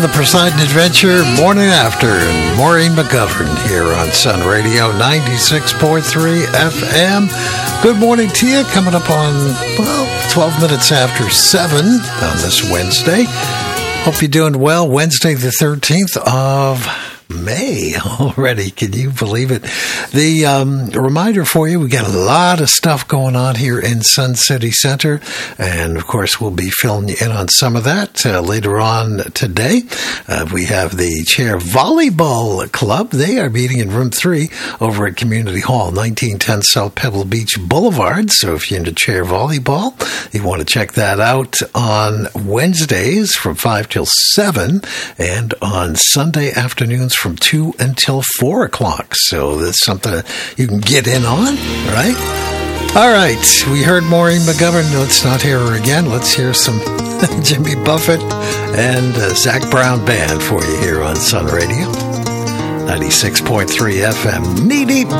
for the Poseidon Adventure Morning After. And Maureen McGovern here on Sun Radio 96.3 FM. Good morning to you. Coming up on, 12 minutes after 7 on this Wednesday. Hope you're doing well. Wednesday the 13th of May already. Can you believe it? The reminder for you, we got a lot of stuff going on here in Sun City Center, and of course we'll be filling you in on some of that later on today. We have the Chair Volleyball Club. They are meeting in room 3 over at Community Hall, 1910 South Pebble Beach Boulevard. So if you're into chair volleyball, you want to check that out on Wednesdays from 5 till 7, and on Sunday afternoons from 2 until 4 o'clock. So that's something you can get in on, right? All right. We heard Maureen McGovern. Let's not hear her again. Let's hear some Jimmy Buffett and Zach Brown Band for you here on Sun Radio 96.3 FM. Knee deep